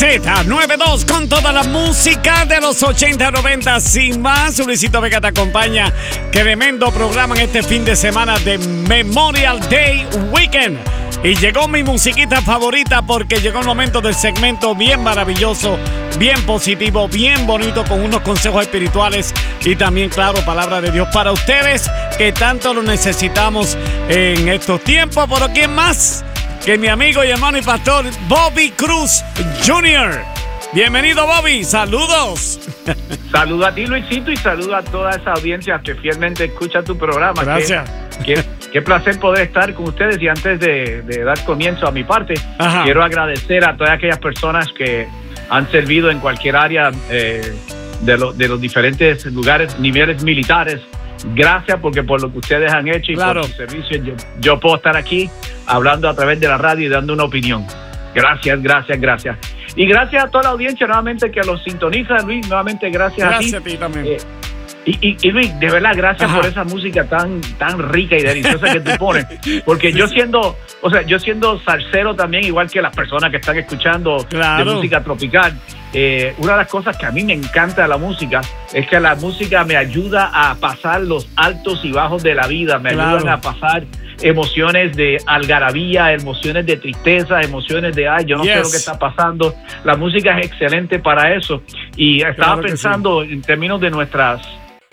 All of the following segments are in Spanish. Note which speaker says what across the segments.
Speaker 1: Z92 con toda la música de los 80, 90, sin más. Luisito Vega te acompaña. Tremendo programa en este fin de semana de Memorial Day Weekend. Y llegó mi musiquita favorita porque llegó el momento del segmento bien maravilloso, bien positivo, bien bonito, con unos consejos espirituales y también, claro, palabra de Dios para ustedes que tanto lo necesitamos en estos tiempos. ¿Por quién más que mi amigo y hermano y pastor Bobby Cruz Jr.? Bienvenido, Bobby. Saludos.
Speaker 2: Saludo a ti, Luisito, y saludo a toda esa audiencia que fielmente escucha tu programa.
Speaker 1: Gracias.
Speaker 2: Qué placer poder estar con ustedes. Y antes de dar comienzo a mi parte, quiero agradecer a todas aquellas personas que han servido en cualquier área de los diferentes lugares, niveles militares. Gracias porque por lo que ustedes han hecho y por su servicio, yo puedo estar aquí hablando a través de la radio y dando una opinión. Gracias. Y gracias a toda la audiencia nuevamente que los sintoniza, Luis. Nuevamente gracias a ti.
Speaker 1: Gracias a ti también.
Speaker 2: Y Luis, de verdad, gracias por esa música tan rica y deliciosa que tú pones. Porque yo siendo salsero también, igual que las personas que están escuchando de música tropical, una de las cosas que a mí me encanta de la música es que la música me ayuda a pasar los altos y bajos de la vida, me ayudan a pasar emociones de algarabía, emociones de tristeza, emociones de yo no sé lo que está pasando. La música es excelente para eso. Y estaba pensando en términos de nuestras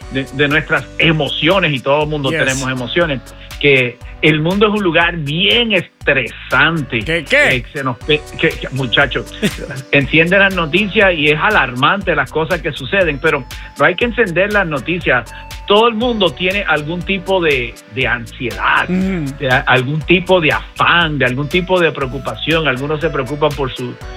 Speaker 2: emociones, y todo el mundo tenemos emociones, que el mundo es un lugar bien estresante.
Speaker 1: ¿Qué?
Speaker 2: Muchachos, encienden las noticias y es alarmante las cosas que suceden, pero no hay que encender las noticias. Todo el mundo tiene algún tipo de ansiedad, de algún tipo de afán, de algún tipo de preocupación. Algunos se preocupan por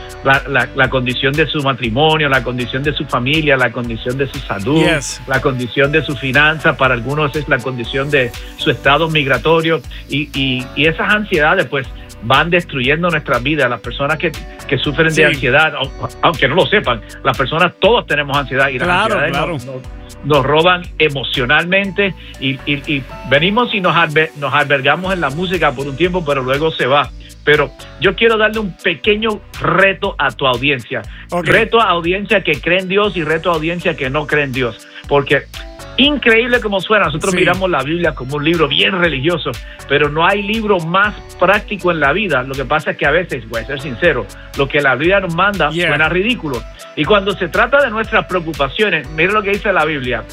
Speaker 2: la condición de su matrimonio, la condición de su familia, la condición de su salud, la condición de su finanza. Para algunos es la condición de su estado migratorio. Y esas ansiedades pues van destruyendo nuestras vidas. Las personas que sufren de ansiedad, aunque no lo sepan, las personas, todos tenemos ansiedad, y las ansiedades nos roban emocionalmente, y venimos y nos albergamos en la música por un tiempo, pero luego se va. Pero yo quiero darle un pequeño reto a tu audiencia. Reto a audiencia que cree en Dios y reto a audiencia que no cree en Dios. Porque increíble como suena, nosotros miramos la Biblia como un libro bien religioso, pero no hay libro más práctico en la vida. Lo que pasa es que a veces, voy a ser sincero, lo que la Biblia nos manda suena ridículo. Y cuando se trata de nuestras preocupaciones, mira lo que dice la Biblia.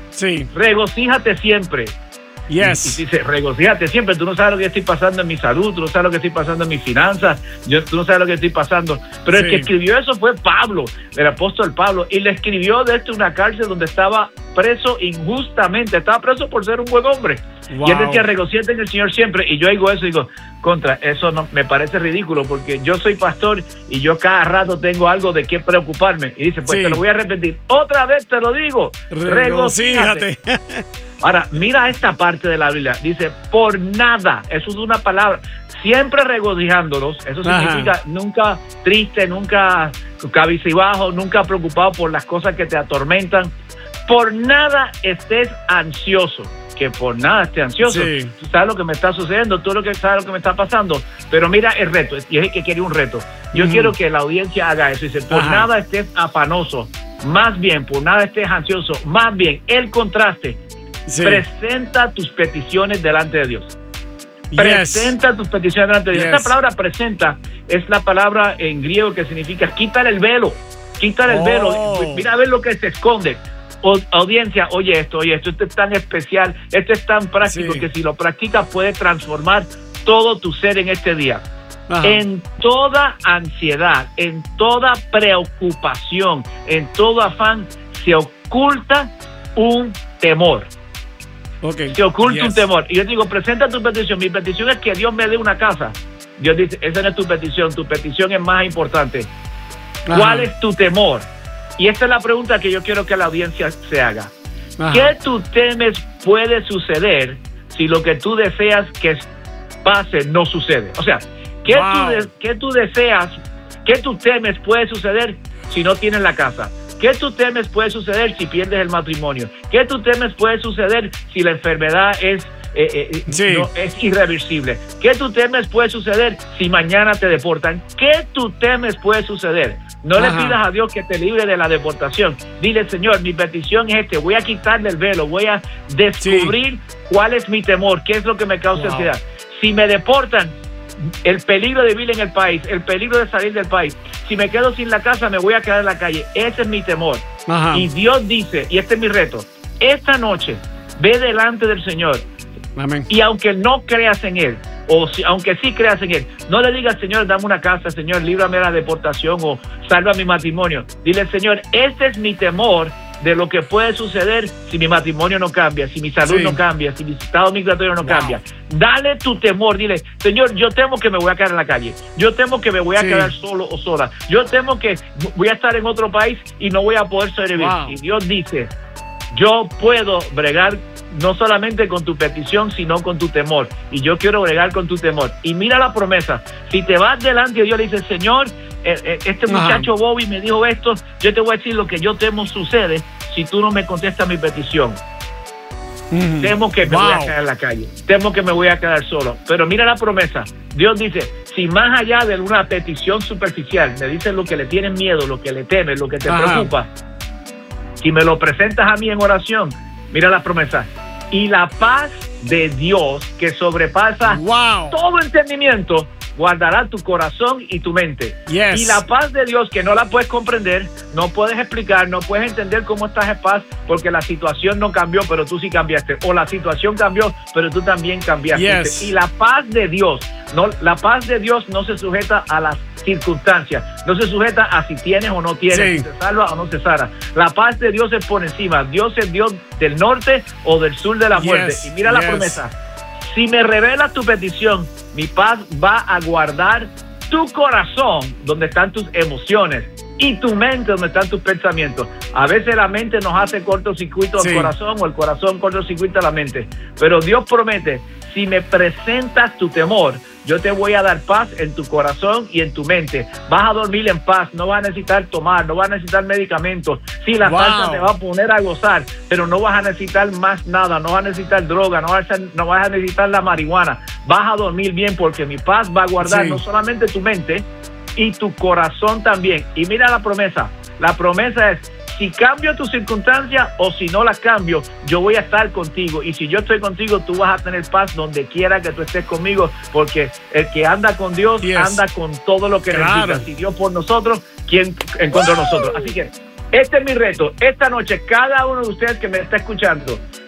Speaker 2: Regocíjate siempre. Y dice, regocíjate siempre. Tú no sabes lo que estoy pasando en mi salud, tú no sabes lo que estoy pasando en mis finanzas, tú no sabes lo que estoy pasando. Pero el que escribió eso fue Pablo, el apóstol Pablo, y le escribió desde una cárcel donde estaba preso injustamente. Estaba preso por ser un buen hombre. Y él decía, regocíjate en el Señor siempre. Y yo digo eso y digo, eso no me parece ridículo, porque yo soy pastor y yo cada rato tengo algo de qué preocuparme. Y dice, pues te lo voy a repetir otra vez, te lo digo, regocíjate. Ahora, mira esta parte de la Biblia. Dice, por nada. Eso es una palabra. Siempre regocijándolos. Eso significa nunca triste, nunca cabicibajo, nunca preocupado por las cosas que te atormentan. Por nada estés ansioso. Que por nada estés ansioso. Tú sabes lo que me está sucediendo, tú sabes lo que me está pasando. Pero mira el reto. Y es que quería un reto. Yo quiero que la audiencia haga eso. Dice, por nada estés afanoso. Más bien, por nada estés ansioso. Más bien, el contraste. Presenta tus peticiones delante de Dios. Presenta tus peticiones delante de Dios. Esta palabra presenta es la palabra en griego que significa quitar el velo. Quitar el velo. Mira a ver lo que se esconde. Audiencia, oye esto es tan especial, esto es tan práctico que si lo practicas puede transformar todo tu ser en este día. En toda ansiedad, en toda preocupación, en todo afán, se oculta un temor. Se oculta un temor. Y yo digo, presenta tu petición. Mi petición es que Dios me dé una casa. Dios dice, esa no es tu petición es más importante. ¿Cuál es tu temor? Y esta es la pregunta que yo quiero que la audiencia se haga. ¿Qué tú temes puede suceder si lo que tú deseas que pase no sucede? O sea, ¿qué tú deseas, qué tú temes puede suceder si no tienes la casa? ¿Qué tú temes puede suceder si pierdes el matrimonio? ¿Qué tú temes puede suceder si la enfermedad es es irreversible. ¿Qué tú temes puede suceder si mañana te deportan? ¿Qué tú temes puede suceder? No le pidas a Dios que te libre de la deportación. Dile, Señor, mi petición es voy a quitarle el velo, voy a descubrir cuál es mi temor, qué es lo que me causa ansiedad. Si me deportan, el peligro de vivir en el país, el peligro de salir del país. Si me quedo sin la casa, me voy a quedar en la calle. Ese es mi temor. Y Dios dice, y este es mi reto, esta noche, ve delante del Señor.
Speaker 1: Amén.
Speaker 2: Y aunque no creas en Él, aunque sí creas en Él, no le digas, Señor, dame una casa, Señor, líbrame de la deportación o salva mi matrimonio. Dile, Señor, este es mi temor de lo que puede suceder si mi matrimonio no cambia, si mi salud no cambia, si mi estado migratorio no cambia. Dale tu temor, dile, Señor, yo temo que me voy a quedar en la calle, yo temo que me voy a quedar solo o sola, yo temo que voy a estar en otro país y no voy a poder sobrevivir. Y Dios dice, yo puedo bregar no solamente con tu petición, sino con tu temor. Y yo quiero bregar con tu temor. Y mira la promesa. Si te vas delante y Dios le dice, Señor, este muchacho Bobby me dijo esto, yo te voy a decir lo que yo temo sucede si tú no me contestas mi petición. Temo que me voy a quedar en la calle. Temo que me voy a quedar solo. Pero mira la promesa. Dios dice, si más allá de una petición superficial me dices lo que le tienes miedo, lo que le temes, lo que te preocupa, si me lo presentas a mí en oración, mira la promesa. Y la paz de Dios, que sobrepasa todo entendimiento, guardará tu corazón y tu mente. Y la paz de Dios, que no la puedes comprender, no puedes explicar, no puedes entender cómo estás en paz, porque la situación no cambió, pero tú sí cambiaste. O la situación cambió, pero tú también cambiaste. Y la paz de Dios, la paz de Dios no se sujeta a las circunstancias, no se sujeta a si tienes o no tienes, si te salva o no te salva. La paz de Dios es por encima. Dios es Dios del norte o del sur de la muerte. Y mira la promesa. Si me revelas tu petición, mi paz va a guardar tu corazón, donde están tus emociones, y tu mente, donde están tus pensamientos. A veces la mente nos hace cortocircuito al corazón, o el corazón cortocircuita a la mente. Pero Dios promete, si me presentas tu temor, yo te voy a dar paz en tu corazón y en tu mente. Vas a dormir en paz, no vas a necesitar tomar, no vas a necesitar medicamentos. Sí, la salsa te va a poner a gozar, pero no vas a necesitar más nada, no vas a necesitar droga, no vas a necesitar la marihuana. Vas a dormir bien porque mi paz va a guardar no solamente tu mente y tu corazón también. Y mira la promesa. La promesa es, si cambio tu circunstancia o si no la cambio, yo voy a estar contigo. Y si yo estoy contigo, tú vas a tener paz donde quiera que tú estés conmigo, porque el que anda con Dios anda con todo lo que necesita. Si Dios por nosotros, ¿quién en contra de nosotros? Así que este es mi reto. Esta noche, cada uno de ustedes que me está escuchando,